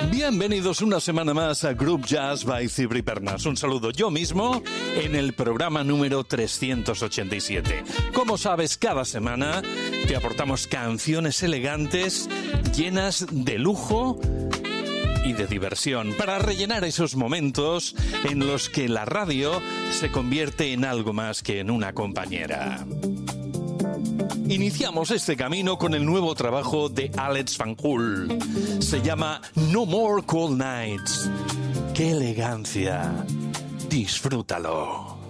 Bienvenidos una semana más a Group Jazz by Cibri Pernas. Un saludo yo mismo en el programa número 387. Como sabes, cada semana te aportamos canciones elegantes, llenas de lujo y de diversión, para rellenar esos momentos en los que la radio se convierte en algo más que en una compañera. Iniciamos este camino con el nuevo trabajo de Alex Van Hool. Se llama No More Cold Nights. ¡Qué elegancia! Disfrútalo.